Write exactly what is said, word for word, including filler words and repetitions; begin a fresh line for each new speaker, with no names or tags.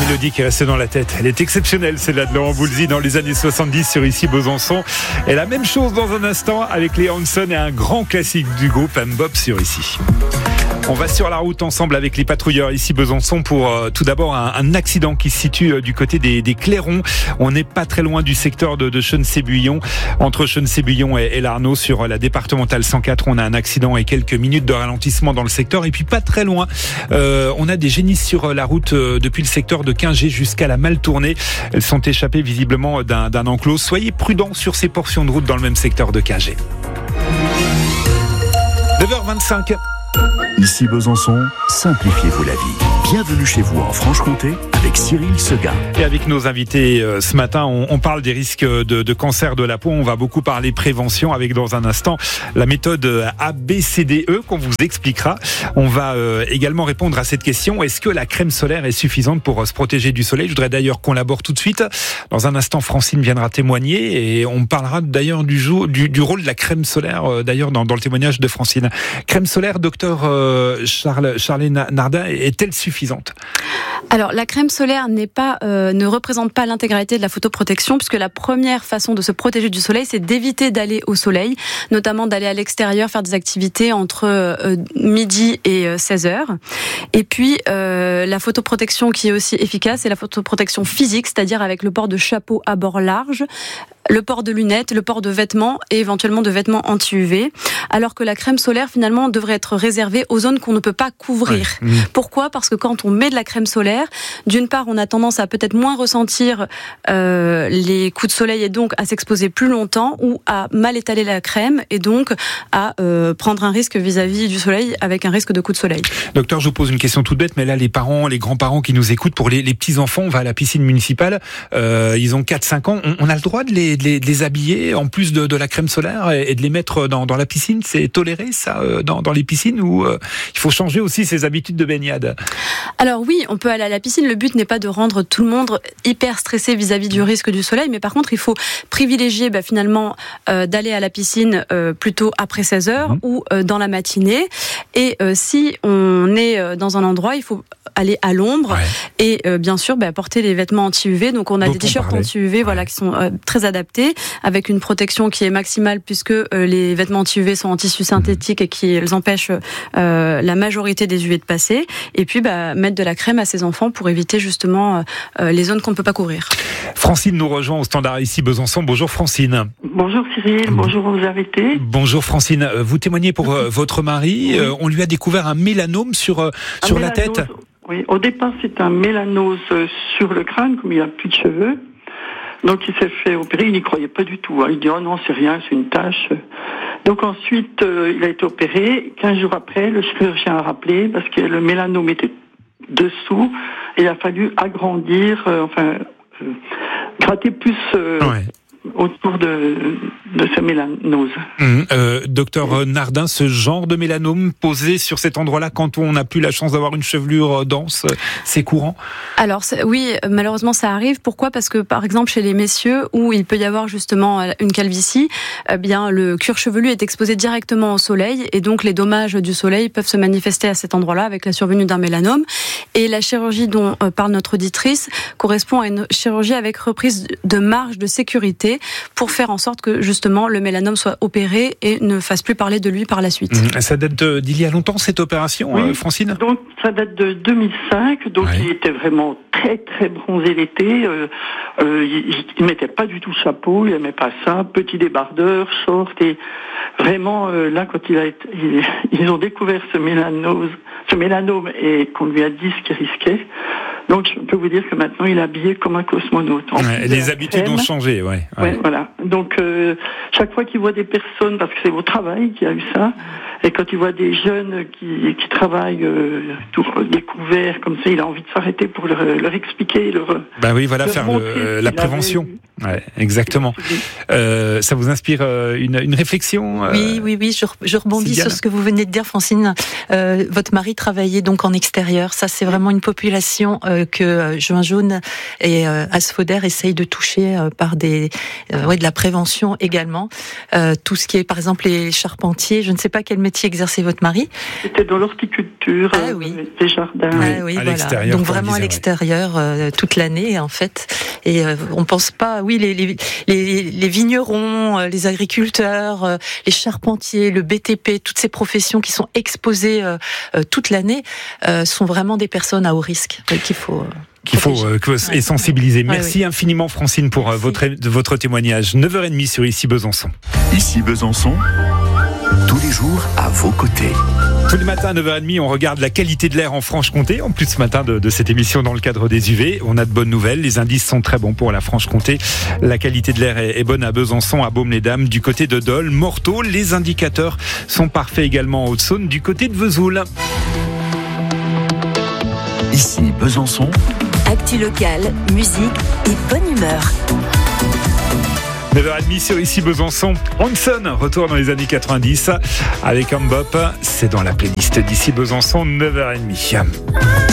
mélodie qui reste dans la tête. Elle est exceptionnelle, celle-là de Laurent Voulzy dans les années soixante-dix sur Ici Besançon. Et la même chose dans un instant avec Léa Hanson et un grand classique du groupe M-Bop sur Ici. On va sur la route ensemble avec les patrouilleurs ici Besançon pour euh, tout d'abord un, un accident qui se situe euh, du côté des, des Clairons. On n'est pas très loin du secteur de, de Chenonceau-Buyon. Entre Chenonceau-Buyon et, et l'Arnaud sur la départementale cent quatre, on a un accident et quelques minutes de ralentissement dans le secteur. Et puis pas très loin, euh, on a des génisses sur la route euh, depuis le secteur de Quingé jusqu'à la Mal-Tournée. Elles sont échappées visiblement d'un, d'un enclos. Soyez prudents sur ces portions de route dans le même secteur de Quingé. neuf heures vingt-cinq.
Ici Besançon, simplifiez-vous la vie. Bienvenue chez vous en Franche-Comté avec Cyril Seguin.
Et avec nos invités euh, ce matin, on, on parle des risques de, de cancer de la peau. On va beaucoup parler prévention avec dans un instant la méthode A B C D E qu'on vous expliquera. On va euh, également répondre à cette question. Est-ce que la crème solaire est suffisante pour euh, se protéger du soleil? Je voudrais d'ailleurs qu'on l'aborde tout de suite. Dans un instant, Francine viendra témoigner et on parlera d'ailleurs du, jour, du, du rôle de la crème solaire euh, d'ailleurs dans, dans le témoignage de Francine. Crème solaire, docteur euh, Charles, Charlène Nardin, est-elle suffisante?
Alors, la crème solaire n'est pas, euh, ne représente pas l'intégralité de la photoprotection, puisque la première façon de se protéger du soleil, c'est d'éviter d'aller au soleil, notamment d'aller à l'extérieur, faire des activités entre euh, midi et euh, seize heures. Et puis, euh, la photoprotection qui est aussi efficace, c'est la photoprotection physique, c'est-à-dire avec le port de chapeau à bord large, le port de lunettes, le port de vêtements et éventuellement de vêtements anti-U V, alors que la crème solaire finalement devrait être réservée aux zones qu'on ne peut pas couvrir. Ouais. Mmh. Pourquoi ? Parce que quand on met de la crème solaire, d'une part on a tendance à peut-être moins ressentir euh, les coups de soleil et donc à s'exposer plus longtemps ou à mal étaler la crème et donc à euh, prendre un risque vis-à-vis du soleil avec un risque de coup de soleil.
Docteur, je vous pose une question toute bête, mais là les parents, les grands-parents qui nous écoutent, pour les, les petits-enfants, on va à la piscine municipale, euh, ils ont quatre cinq ans, on, on a le droit de les De les, de les habiller en plus de, de la crème solaire et, et de les mettre dans, dans la piscine? C'est toléré ça euh, dans, dans les piscines ou euh, il faut changer aussi ses habitudes de baignade?
Alors oui, on peut aller à la piscine. Le but n'est pas de rendre tout le monde hyper stressé vis-à-vis du risque du soleil, mais par contre il faut privilégier bah, finalement euh, d'aller à la piscine euh, plutôt après seize heures mmh. ou euh, dans la matinée. Et euh, si on est euh, dans un endroit, il faut aller à l'ombre ouais. et euh, bien sûr bah, porter les vêtements anti-U V. Donc on a Donc des t-shirts anti-U V ouais. voilà, qui sont euh, très adaptés, avec une protection qui est maximale puisque euh, les vêtements anti-U V sont en tissu synthétique et qu'ils empêchent euh, la majorité des U V de passer. Et puis bah, mettre de la crème à ses enfants pour éviter justement euh, les zones qu'on ne peut pas couvrir.
Francine nous rejoint au standard ici Besançon. Bonjour Francine.
Bonjour Cyril, bonjour aux invités.
Bonjour Francine, vous témoignez pour euh, votre mari. Oui. Euh, on lui a découvert un mélanome sur, euh, sur la tête.
Oui, au départ c'est un mélanose sur le crâne, comme il n'a plus de cheveux. Donc il s'est fait opérer, il n'y croyait pas du tout. Hein. Il dit « Oh non, c'est rien, c'est une tache ». Donc ensuite, euh, il a été opéré. quinze jours après, le chirurgien a rappelé, parce que le mélanome était dessous, et il a fallu agrandir, euh, enfin, euh, gratter plus euh, ouais. autour de, de ce mélanose.
Mmh. Euh, docteur Nardin, ce genre de mélanome posé sur cet endroit-là, quand on n'a plus la chance d'avoir une chevelure dense, c'est courant?
Alors c'est, oui, malheureusement ça arrive. Pourquoi? Parce que par exemple chez les messieurs, où il peut y avoir justement une calvitie, eh bien le cuir chevelu est exposé directement au soleil et donc les dommages du soleil peuvent se manifester à cet endroit-là avec la survenue d'un mélanome. Et la chirurgie dont parle notre auditrice correspond à une chirurgie avec reprise de marge de sécurité pour faire en sorte que justement le mélanome soit opéré et ne fasse plus parler de lui par la suite.
Mmh. Ça date de, d'il y a longtemps cette opération, oui, euh, Francine?
Donc ça date de deux mille cinq, donc ouais. il était vraiment très très bronzé l'été, euh, euh, il, il mettait pas du tout le chapeau, il aimait pas ça, petit débardeur, short, et vraiment euh, là quand il a été, il, ils ont découvert ce mélanose, ce mélanome et qu'on lui a dit ce qu'il risquait. Donc, je peux vous dire que maintenant, il est habillé comme un cosmonaute.
Ouais, les habitudes crème. ont changé, ouais. ouais.
ouais voilà. Donc, euh, chaque fois qu'il voit des personnes, parce que c'est au travail qu'il y a eu ça, et quand il voit des jeunes qui, qui travaillent euh, tout découverts comme ça, il a envie de s'arrêter pour leur, leur expliquer, leur.
Ben oui, voilà, leur faire le, la prévention. Ouais, exactement. Euh, ça vous inspire euh, une, une réflexion euh,
Oui, oui, oui. Je, je rebondis
Sylviane.
sur ce que vous venez de dire, Francine. Euh, votre mari travaillait donc en extérieur. Ça, c'est vraiment une population euh, que euh, Juin Jaune et euh, Asphoder essayent de toucher euh, par des, euh, ouais, de la prévention également. Euh, tout ce qui est, par exemple, les charpentiers. Je ne sais pas quel métier exerçait votre mari.
C'était dans l'horticulture,
Ah
euh,
oui.
les jardins.
Ah
Oui,
oui,
à
voilà.
l'extérieur,
Donc
comme
vraiment
on
à
disait,
l'extérieur euh, toute l'année en fait. Et euh, on pense pas, oui, les les les, les vignerons, euh, les agriculteurs, euh, les charpentiers, le B T P, toutes ces professions qui sont exposées euh, euh, toute l'année euh, sont vraiment des personnes à haut risque euh, qu'il faut. Euh,
qu'il faut euh, que, et sensibiliser. Merci
ouais,
infiniment Francine pour euh, votre, de votre témoignage. neuf heures trente sur Ici Besançon.
Ici Besançon, tous les jours à vos côtés.
Tous les matins à neuf heures trente, on regarde la qualité de l'air en Franche-Comté. En plus ce matin de, de cette émission dans le cadre des U V, on a de bonnes nouvelles. Les indices sont très bons pour la Franche-Comté. La qualité de l'air est, est bonne à Besançon, à Baume-les-Dames, du côté de Dole, Morteau. Les indicateurs sont parfaits également en Haute-Saône, du côté de Vesoul.
Ici Besançon,
Actu locale, musique et bonne humeur.
neuf heures trente sur Ici Besançon. Hanson, retour dans les années quatre-vingt-dix avec un bop. C'est dans la playlist d'Ici Besançon, neuf heures trente.